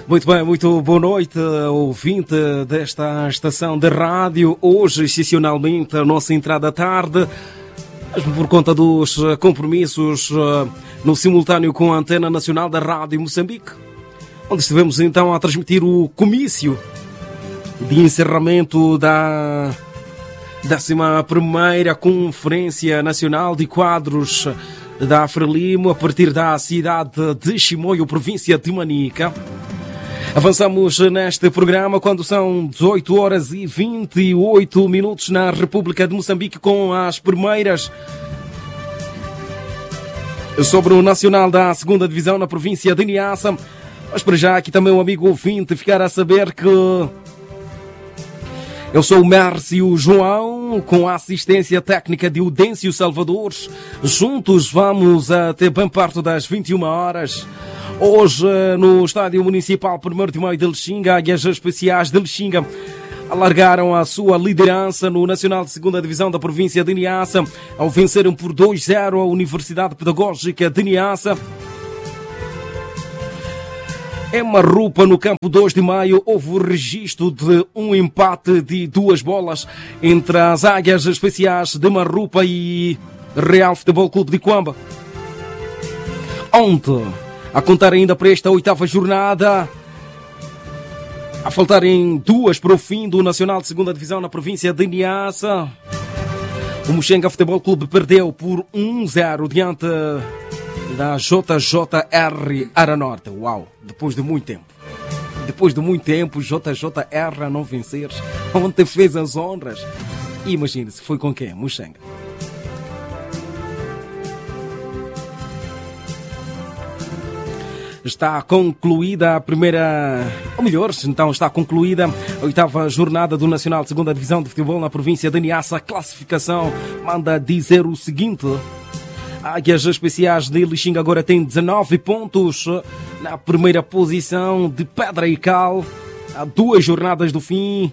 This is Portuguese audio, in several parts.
Muito bem, muito boa noite, ouvinte desta estação de rádio. Hoje, excepcionalmente, a nossa entrada à tarde, mesmo por conta dos compromissos no simultâneo com a Antena Nacional da Rádio Moçambique, onde estivemos então a transmitir o comício de encerramento da 11ª Conferência Nacional de Quadros da Frelimo, a partir da cidade de Chimoio, província de Manica. Avançamos neste programa quando são 18 horas e 28 minutos na República de Moçambique, com as primeiras sobre o Nacional da 2ª Divisão na província de Niassa. Mas para já aqui também um amigo ouvinte ficar a saber que eu sou o Mércio João, com a assistência técnica de Udêncio Salvador. Juntos vamos até bem perto das 21 horas. Hoje, no Estádio Municipal 1º de Maio de Lixinga, Águias Especiais de Lixinga alargaram a sua liderança no Nacional de 2ª Divisão da província de Niassa, ao vencerem por 2-0 a Universidade Pedagógica de Niassa. Em Marrupa, no campo 2 de Maio, houve o registro de um empate de 2 bolas entre as Águias Especiais de Marrupa e Real Futebol Clube de Quamba. Ontem, a contar ainda para esta 8ª jornada, a faltarem 2 para o fim do Nacional de 2ª Divisão na província de Niassa, o Muxenga Futebol Clube perdeu por 1-0 diante da JJR Aranorte. Uau, depois de muito tempo. Depois de muito tempo, JJR a não vencer. Ontem fez as honras. Imagine-se, foi com quem? Muxenga. Está concluída a primeira, ou melhor, então está concluída a 8ª jornada do Nacional de 2ª Divisão de Futebol na província de Niassa. A classificação manda dizer o seguinte: Águias Especiais de Lixinga agora tem 19 pontos na primeira posição de Pedra e Cal, há 2 jornadas do fim.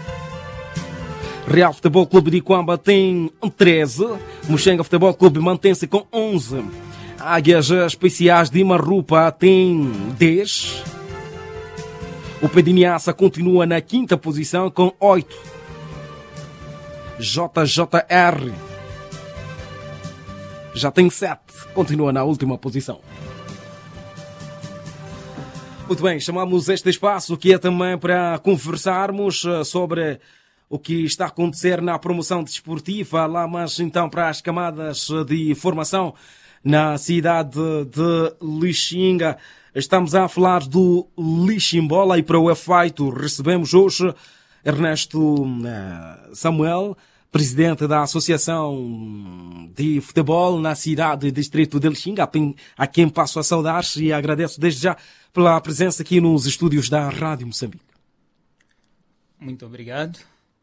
Real Futebol Clube de Quamba tem 13, Muxenga Futebol Clube mantém-se com 11. Águias Especiais de Marrupa tem 10. O Pediniaça continua na 5ª posição com 8. JJR já tem 7, continua na última posição. Muito bem, chamamos este espaço que é também para conversarmos sobre o que está a acontecer na promoção desportiva lá, mas então para as camadas de formação na cidade de Lixinga. Estamos a falar do Liximbola e para o efeito recebemos hoje Ernesto Samuel, presidente da Associação de Futebol na cidade e distrito de Lixinga, a quem passo a saudar e agradeço desde já pela presença aqui nos estúdios da Rádio Moçambique. Muito obrigado.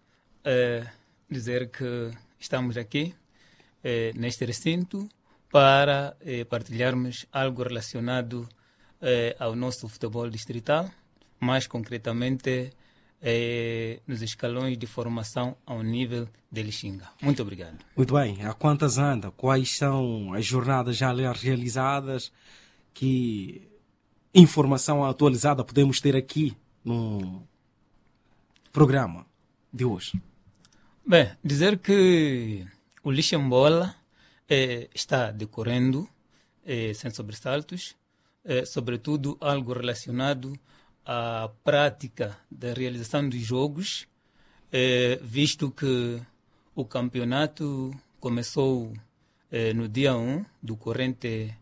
Dizer que estamos aqui neste recinto para partilharmos algo relacionado ao nosso futebol distrital, mais concretamente nos escalões de formação ao nível de Lixinga. Muito obrigado. Muito bem. Há quantas anda? Quais são as jornadas já realizadas? Que informação atualizada podemos ter aqui no programa de hoje? Bem, dizer que o Liximbola está decorrendo sem sobressaltos, sobretudo algo relacionado à prática da realização dos jogos, visto que o campeonato começou no dia 1 do corrente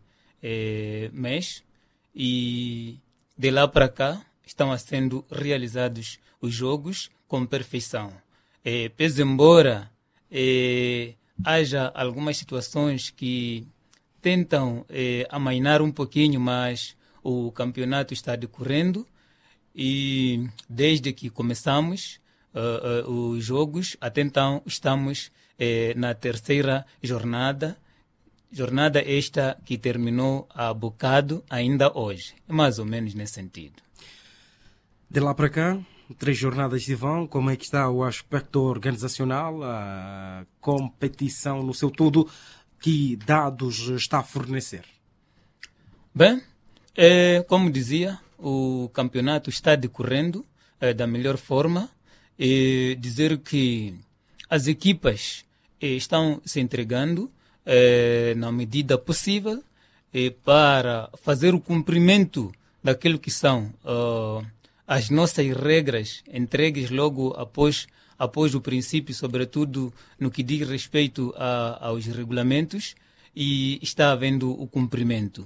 mês e de lá para cá estão sendo realizados os jogos com perfeição. Pese embora haja algumas situações que tentam amainar um pouquinho, mas o campeonato está decorrendo e desde que começamos os jogos até então estamos na 3ª jornada esta que terminou há bocado ainda hoje, mais ou menos nesse sentido. De lá para cá, 3 jornadas de vão, como é que está o aspecto organizacional, a competição no seu todo, que dados está a fornecer? Bem, como dizia, o campeonato está decorrendo da melhor forma e dizer que as equipas estão se entregando na medida possível para fazer o cumprimento daquilo que são as nossas regras entregues logo após o princípio, sobretudo no que diz respeito aos regulamentos, e está havendo o cumprimento.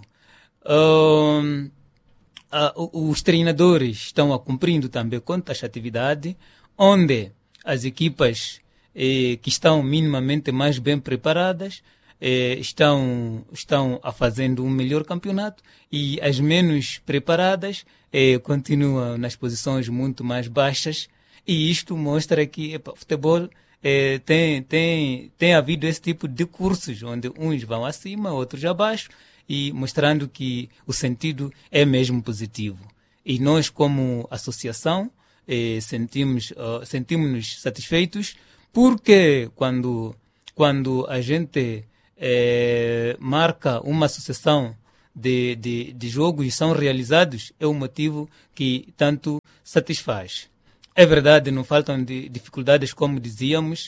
Os treinadores estão cumprindo também com taxatividade, onde as equipas que estão minimamente mais bem preparadas estão a fazendo um melhor campeonato, e as menos preparadas continuam nas posições muito mais baixas, e isto mostra que o futebol tem havido esse tipo de cursos, onde uns vão acima, outros abaixo, e mostrando que o sentido é mesmo positivo. E nós, como associação, sentimos-nos satisfeitos, porque quando a gente marca uma associação de jogos e são realizados, é um motivo que tanto satisfaz. É verdade, não faltam dificuldades, como dizíamos.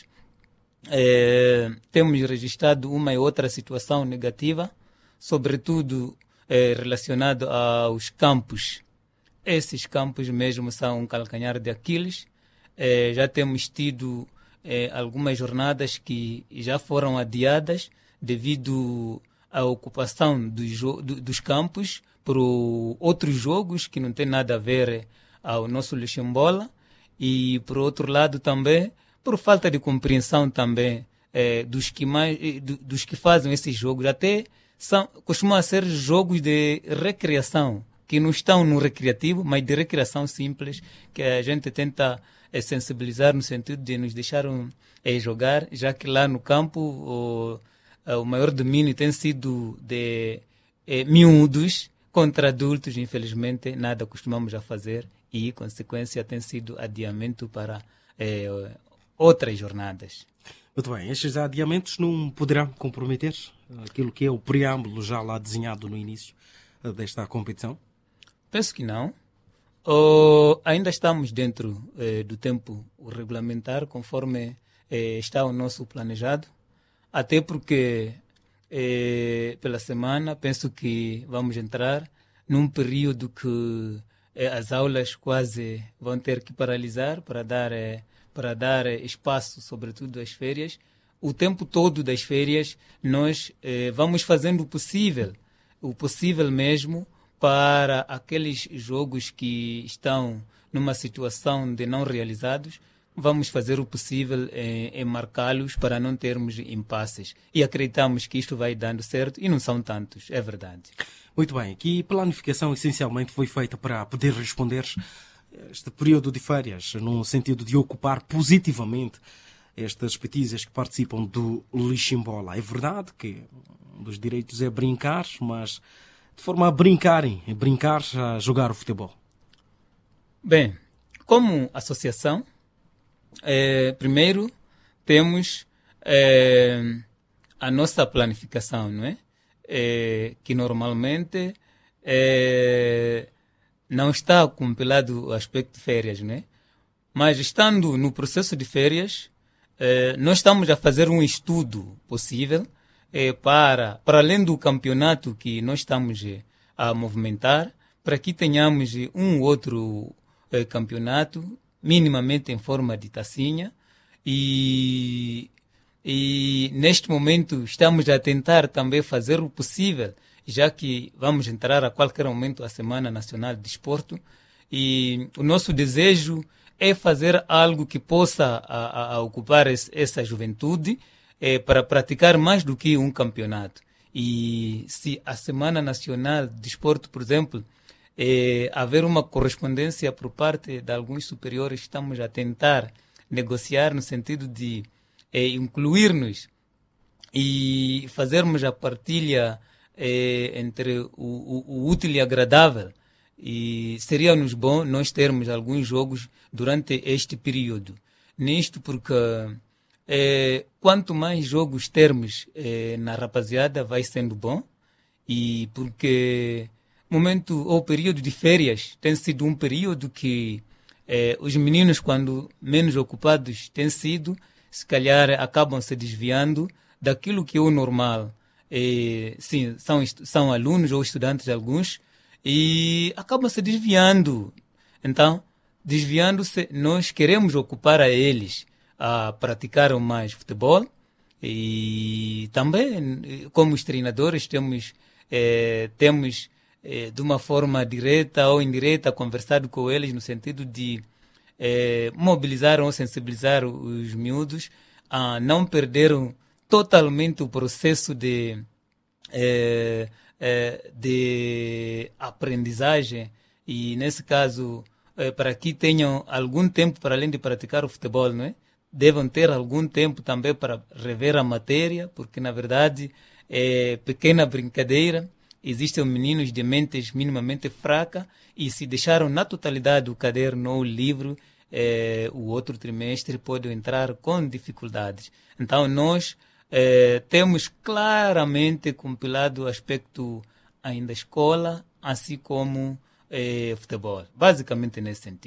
Temos registrado uma e outra situação negativa, sobretudo relacionado aos campos. Esses campos mesmo são um calcanhar de Aquiles. Já temos tido algumas jornadas que já foram adiadas devido à ocupação dos campos por outros jogos que não têm nada a ver ao nosso Luxembola, e por outro lado também por falta de compreensão também dos que fazem esses jogos. Até costumam ser jogos de recreação, que não estão no recreativo, mas de recreação simples, que a gente tenta sensibilizar no sentido de nos deixar jogar, já que lá no campo o maior domínio tem sido de miúdos contra adultos. Infelizmente nada costumamos a fazer, e consequência tem sido adiamento para outras jornadas. Muito bem, estes adiamentos não poderão comprometer aquilo que é o preâmbulo já lá desenhado no início desta competição? Penso que não. Ainda estamos dentro do tempo regulamentar, conforme está o nosso planejado, até porque pela semana penso que vamos entrar num período que as aulas quase vão ter que paralisar para dar espaço, sobretudo às férias. O tempo todo das férias nós vamos fazendo o possível mesmo, para aqueles jogos que estão numa situação de não realizados. Vamos fazer o possível em marcá-los para não termos impasses. E acreditamos que isto vai dando certo, e não são tantos, é verdade. Muito bem, que planificação essencialmente foi feita para poder responder este período de férias, no sentido de ocupar positivamente estas petisas que participam do Luxembola? É verdade que um dos direitos é brincar, mas de forma a brincar a jogar o futebol. Bem, como associação, primeiro temos a nossa planificação, não é? Que normalmente não está compilado o aspecto de férias, não é? Mas estando no processo de férias, nós estamos a fazer um estudo possível para além do campeonato que nós estamos a movimentar, para que tenhamos um outro campeonato, minimamente em forma de tacinha, e neste momento estamos a tentar também fazer o possível, já que vamos entrar a qualquer momento a Semana Nacional de Desporto, e o nosso desejo é fazer algo que possa ocupar essa juventude, para praticar mais do que um campeonato. E se a Semana Nacional de Desporto, por exemplo, haver uma correspondência por parte de alguns superiores, estamos a tentar negociar no sentido de incluir-nos e fazermos a partilha entre o útil e agradável. E seria-nos bom nós termos alguns jogos durante este período. Nisto porque quanto mais jogos termos na rapaziada, vai sendo bom, e porque momento ou período de férias tem sido um período que os meninos, quando menos ocupados têm sido, se calhar acabam se desviando daquilo que é o normal. Sim, são alunos ou estudantes alguns e acabam se desviando. Então, desviando-se, nós queremos ocupar a eles a praticar mais futebol e também, como os treinadores, temos de uma forma direta ou indireta conversado com eles no sentido de mobilizar ou sensibilizar os miúdos a não perderem totalmente o processo de aprendizagem e, nesse caso, para que tenham algum tempo para além de praticar o futebol, não é? Devem ter algum tempo também para rever a matéria, porque, na verdade, pequena brincadeira, existem meninos de mentes minimamente fracas e se deixaram na totalidade o caderno ou o livro, o outro trimestre pode entrar com dificuldades. Então, nós temos claramente compilado o aspecto ainda escola, assim como futebol, basicamente nesse sentido.